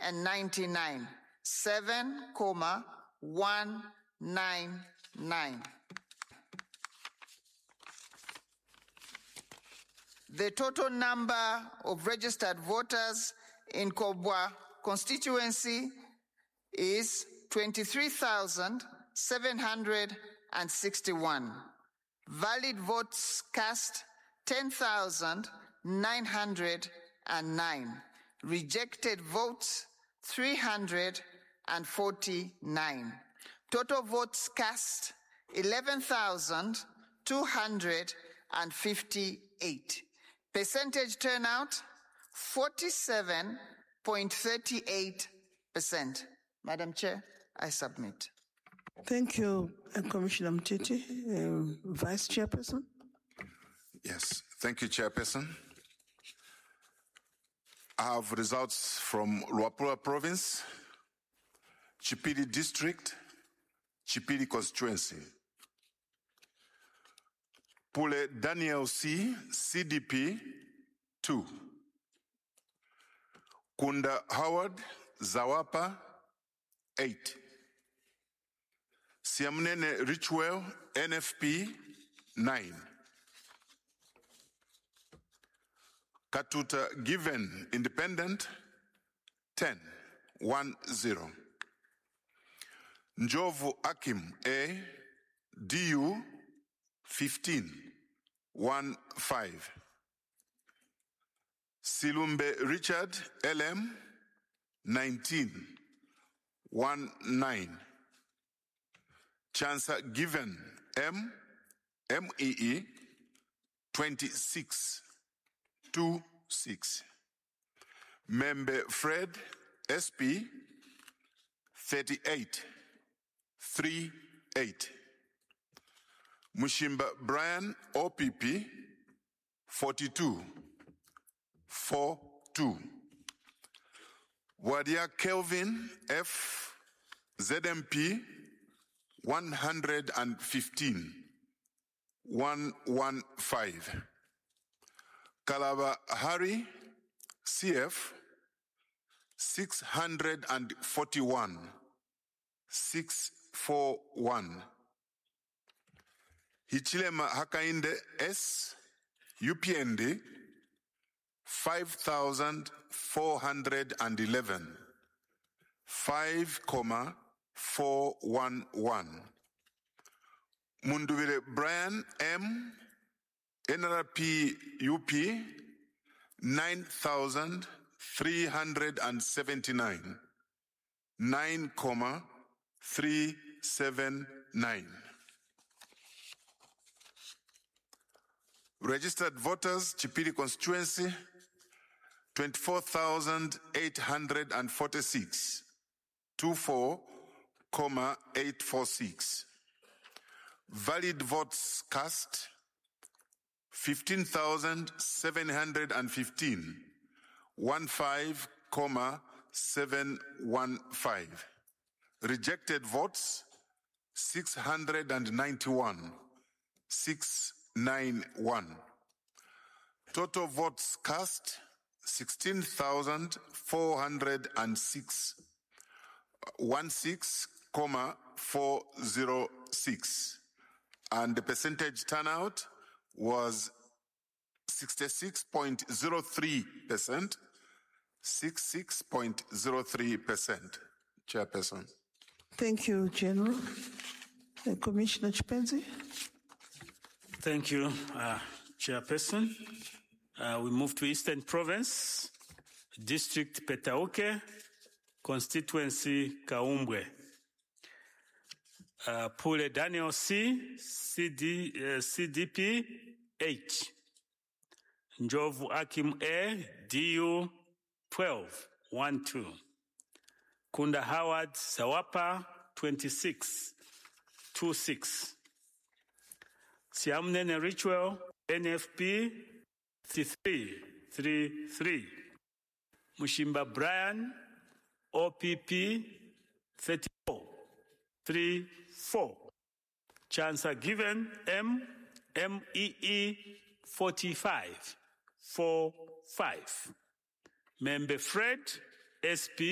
7,199. 7,199. The total number of registered voters in Kobwa constituency is 23,761. Valid votes cast 10,909. Rejected votes 349. Total votes cast 11,258. Percentage turnout 47.38%. Madam Chair, I submit. Thank you, Commissioner Mtiti. Vice Chairperson. Yes, thank you, Chairperson. I have results from Luapula Province, Chipiri District, Chipiri Constituency. Pule Daniel C, CDP, 2. Kunda Howard, Zawapa, 8. Siamnene Richwell, NFP, 9. Katuta Given, Independent, 10, 1-0. Njovu Akim, A, DU, 15, 1-5. Silumbe Richard, LM, 19, 1-9. Chancer Given, M, MEE, 26, 2-6. Member Fred, SP, 38, 3-8. Mushimba Brian, OPP, 42, 4-2. Wadia Kelvin, F, ZMP, 115, 115. Kalaba Hari, CF, 641, 641. Hichilema Hakainde S, UPND, 5,411, 5,411. Munduvire Brian M, NRP UP, 9,379, 9,379. Registered voters, Chipiri constituency, 24,846, 24,846. Valid votes cast, 15,715, 15,715. Rejected votes, 691, 691. Total votes cast, 16,406, 16,406. And the percentage turnout was 66.03%, 66.03%. Chairperson. Thank you, General. Commissioner Chipenzi. Thank you, Chairperson. We move to Eastern Province, District Petaoke, Constituency Kaumbwe. Pule Daniel C, CDP, H. Njovu Akim A, DU, 12, 1-2. Kunda Howard Zawapa, 26, 2-6. Siamnene Richwell, NFP, 33, 3-3. Mushimba Brian, OPP, 34, 3-4. Chancer Given, M, MEE, 45, 4-5. Member Fred, SP,